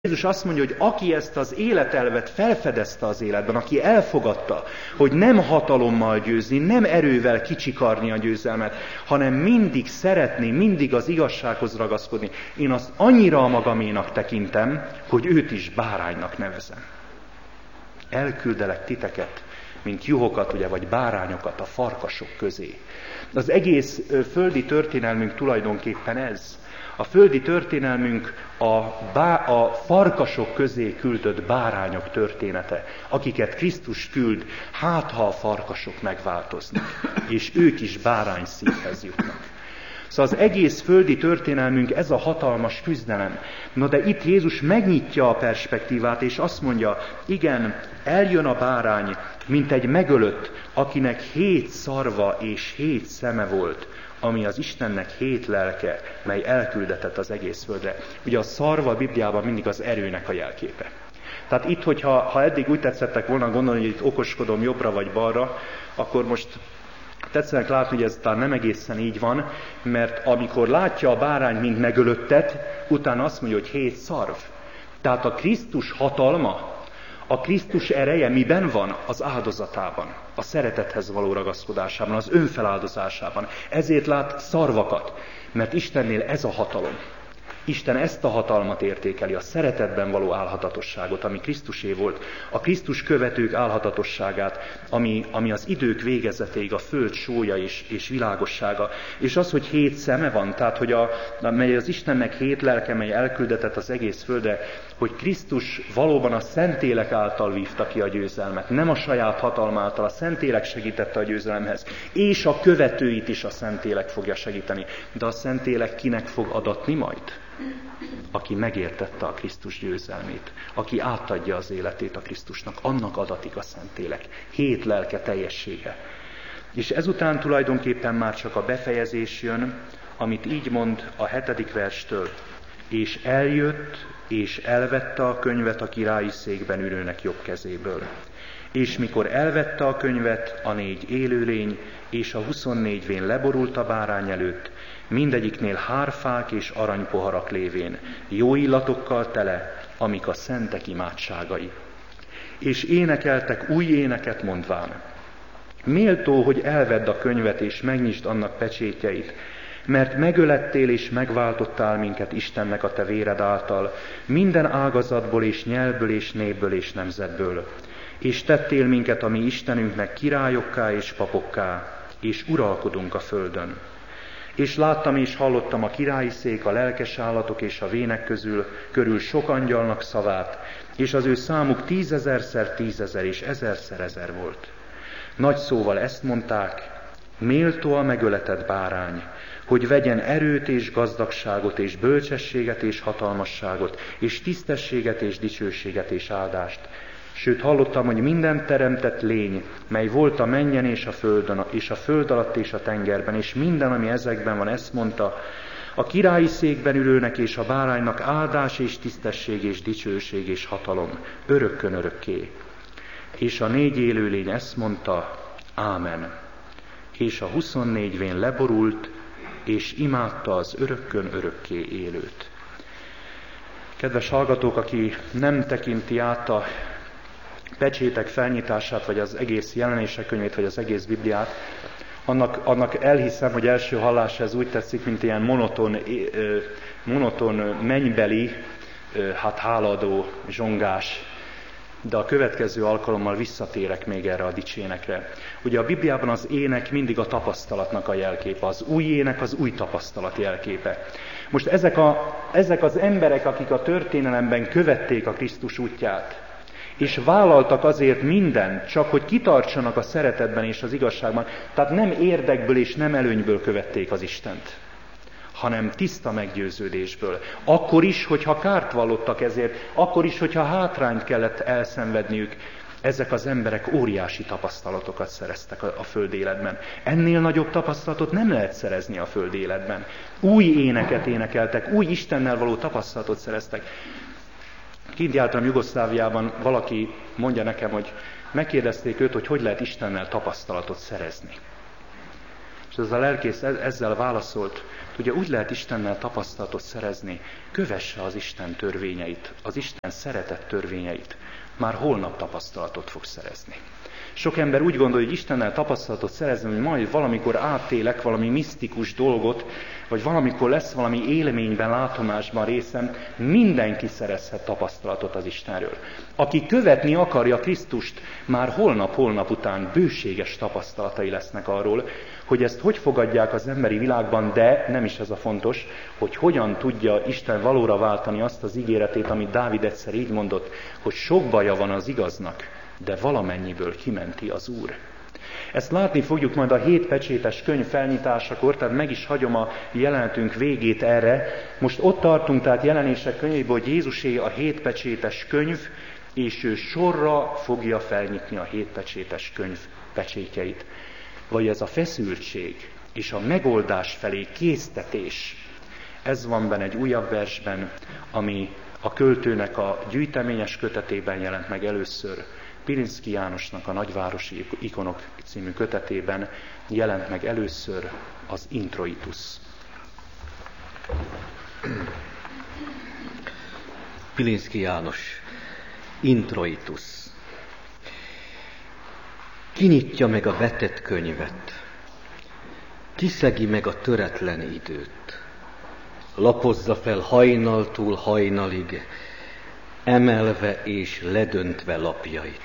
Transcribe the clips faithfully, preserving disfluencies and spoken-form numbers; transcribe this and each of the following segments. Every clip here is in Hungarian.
Jézus azt mondja, hogy aki ezt az életelvet felfedezte az életben, aki elfogadta, hogy nem hatalommal győzni, nem erővel kicsikarni a győzelmet, hanem mindig szeretné, mindig az igazsághoz ragaszkodni. Én azt annyira a magaménak tekintem, hogy őt is báránynak nevezem. Elküldelek titeket, mint juhokat, ugye, vagy bárányokat a farkasok közé. Az egész földi történelmünk tulajdonképpen ez. A földi történelmünk a, bá, a farkasok közé küldött bárányok története, akiket Krisztus küld, hát ha a farkasok megváltoznak, és ők is bárány szívhez jutnak. Szóval az egész földi történelmünk ez a hatalmas küzdelem. No de itt Jézus megnyitja a perspektívát, és azt mondja, igen, eljön a bárány, mint egy megölött, akinek hét szarva és hét szeme volt, ami az Istennek hét lelke, mely elküldetett az egész földre. Ugye a szarva a Bibliában mindig az erőnek a jelképe. Tehát itt, hogyha ha eddig úgy tetszettek volna gondolni, hogy itt okoskodom jobbra vagy balra, akkor most tetszenek látni, hogy ez talán nem egészen így van, mert amikor látja a bárány, mint megölöttet, utána azt mondja, hogy hét szarv. Tehát a Krisztus hatalma, a Krisztus ereje miben van? Az áldozatában, a szeretethez való ragaszkodásában, az önfeláldozásában. Ezért lát szarvakat, mert Istennél ez a hatalom. Isten ezt a hatalmat értékeli, a szeretetben való álhatatosságot, ami Krisztusé volt, a Krisztus követők álhatatosságát, ami, ami az idők végezetéig a föld sója és, és világossága. És az, hogy hét szeme van, tehát hogy a, mely az Istennek hét lelke, mely elküldetett az egész földre, hogy Krisztus valóban a Szentélek által vívta ki a győzelmet, nem a saját hatalma által, a Szentélek segítette a győzelemhez, és a követőit is a Szentélek fogja segíteni. De a Szentélek kinek fog adatni majd? Aki megértette a Krisztus győzelmét, aki átadja az életét a Krisztusnak, annak adatik a Szentélek. Hét lelke teljessége. És ezután tulajdonképpen már csak a befejezés jön, amit így mond a hetedik verstől. És eljött, és elvette a könyvet a királyi székben ülőnek jobb kezéből. És mikor elvette a könyvet, a négy élőlény és a huszonnégy vén leborult a bárány előtt, mindegyiknél hárfák és aranypoharak lévén, jó illatokkal tele, amik a szentek imádságai. És énekeltek új éneket mondván. Méltó, hogy elvedd a könyvet és megnyisd annak pecsétjeit, mert megölettél és megváltottál minket Istennek a te véred által, minden ágazatból és nyelvből és népből és nemzetből. És tettél minket a mi Istenünknek királyokká és papokká, és uralkodunk a földön. És láttam és hallottam a királyi szék, a lelkes állatok és a vének közül, körül sok angyalnak szavát, és az ő számuk tízezerszer tízezer és ezerszer ezer volt. Nagy szóval ezt mondták, méltó a megöletett bárány, hogy vegyen erőt és gazdagságot és bölcsességet és hatalmasságot, és tisztességet és dicsőséget és áldást. Sőt, hallottam, hogy minden teremtett lény, mely volt a mennyen és a földön, és a föld alatt és a tengerben, és minden, ami ezekben van, ezt mondta, a királyi székben ülőnek és a báránynak áldás és tisztesség és dicsőség és hatalom, örökkön örökké. És a négy élőlény ezt mondta, ámen. És a huszonnégy vén leborult, és imádta az örökkön örökké élőt. Kedves hallgatók, aki nem tekinti át a pecsétek felnyitását, vagy az egész jelenések könyvét, vagy az egész Bibliát, annak, annak elhiszem, hogy első hallásra ez úgy tetszik, mint ilyen monoton, monoton mennybeli, hát háladó zsongás. De a következő alkalommal visszatérek még erre a dicsénekre. Ugye a Bibliában az ének mindig a tapasztalatnak a jelképe, az új ének az új tapasztalat jelképe. Most ezek, a, ezek az emberek, akik a történelemben követték a Krisztus útját, és vállaltak azért mindent, csak hogy kitartsanak a szeretetben és az igazságban, tehát nem érdekből és nem előnyből követték az Istent, hanem tiszta meggyőződésből. Akkor is, hogyha kárt vallottak ezért, akkor is, hogyha hátrányt kellett elszenvedniük, ezek az emberek óriási tapasztalatokat szereztek a, a föld életben. Ennél nagyobb tapasztalatot nem lehet szerezni a föld életben. Új éneket énekeltek, új Istennel való tapasztalatot szereztek. Kint jártam Jugoszláviában, valaki mondja nekem, hogy megkérdezték őt, hogy hogy lehet Istennel tapasztalatot szerezni. És ez a lelkész ezzel válaszolt, ugye úgy lehet Istennel tapasztalatot szerezni, kövesse az Isten törvényeit, az Isten szeretett törvényeit, már holnap tapasztalatot fog szerezni. Sok ember úgy gondolja, hogy Istennel tapasztalatot szerezni, hogy majd valamikor átélek valami misztikus dolgot, vagy valamikor lesz valami élményben, látomásban részem, mindenki szerezhet tapasztalatot az Istenről. Aki követni akarja Krisztust, már holnap-holnap után bőséges tapasztalatai lesznek arról, hogy ezt hogy fogadják az emberi világban, de nem is ez a fontos, hogy hogyan tudja Isten valóra váltani azt az ígéretét, amit Dávid egyszer így mondott, hogy sok baja van az igaznak, de valamennyiből kimenti az Úr. Ezt látni fogjuk majd a hét pecsétes könyv felnyitásakor, tehát meg is hagyom a jelenetünk végét erre. Most ott tartunk, tehát Jelenések könyvéből, hogy Jézusé a hét pecsétes könyv, és ő sorra fogja felnyitni a hét pecsétes könyv pecsétjeit. Vagy ez a feszültség és a megoldás felé késztetés, ez van benne egy újabb versben, ami a költőnek a gyűjteményes kötetében jelent meg először, Pilinszky Jánosnak a Nagyvárosi ikonok című kötetében jelent meg először az Introitus. Pilinszky János, Introitus. Kinyitja meg a vetett könyvet, kiszegi meg a töretlen időt, lapozza fel hajnaltól hajnalig, emelve és ledöntve lapjait.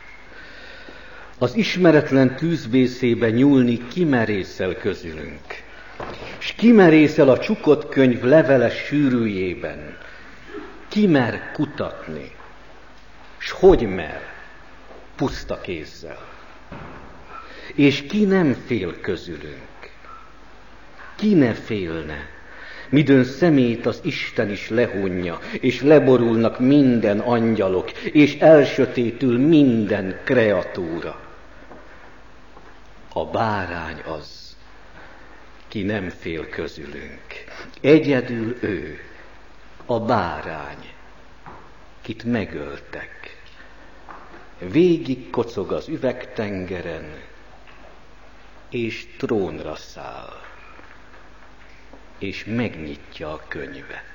Az ismeretlen tűzvészébe nyúlni kimerészel közülünk, s kimerészel a csukott könyv leveles sűrűjében. Kimer kutatni, s hogy mer, puszta kézzel. És ki nem fél közülünk, ki ne félne, midőn szemét az Isten is lehunja, és leborulnak minden angyalok, és elsötétül minden kreatúra. A bárány az, ki nem fél közülünk. Egyedül ő, a bárány, kit megöltek. Végig kocog az üvegtengeren, és trónra száll, és megnyitja a könyvet.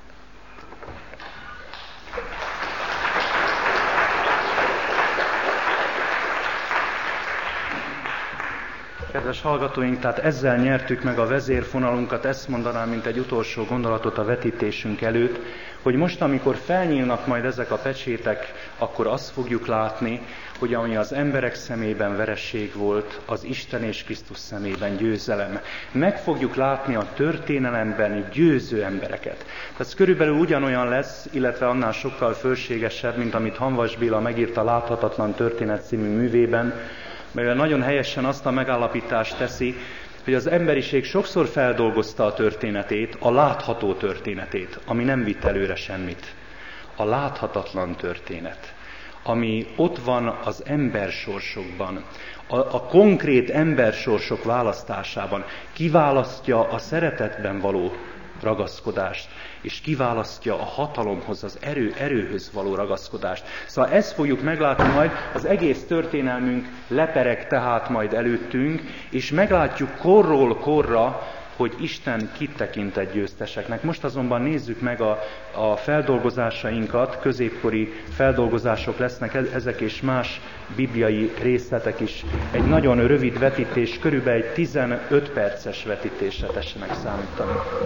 Kedves hallgatóink, tehát ezzel nyertük meg a vezérfonalunkat, ezt mondanám, mint egy utolsó gondolatot a vetítésünk előtt, hogy most, amikor felnyílnak majd ezek a pecsétek, akkor azt fogjuk látni, hogy ami az emberek szemében veresség volt, az Isten és Krisztus szemében győzelem. Meg fogjuk látni a történelemben győző embereket. Ez körülbelül ugyanolyan lesz, illetve annál sokkal fölségesebb, mint amit Hamvas Béla megírt a Láthatatlan történet című művében, mert nagyon helyesen azt a megállapítást teszi, hogy az emberiség sokszor feldolgozta a történetét, a látható történetét, ami nem vitt előre semmit. A láthatatlan történet, ami ott van az embersorsokban, a, a konkrét embersorsok választásában, kiválasztja a szeretetben való ragaszkodást, és kiválasztja a hatalomhoz, az erő, erőhöz való ragaszkodást. Szóval ezt fogjuk meglátni majd, az egész történelmünk lepereg tehát majd előttünk, és meglátjuk korról korra, hogy Isten kit tekintett győzteseknek. Most azonban nézzük meg a, a feldolgozásainkat, középkori feldolgozások lesznek ezek és más bibliai részletek is. Egy nagyon rövid vetítés, körülbelül egy tizenöt perces vetítésre tessenek számítani.